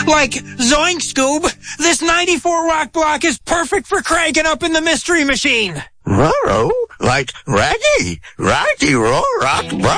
Like, zoink, Scoob, this 94 rock block is perfect for cranking up in the Mystery Machine. Roro? Like Raggy? Rocky Roll Rock Block?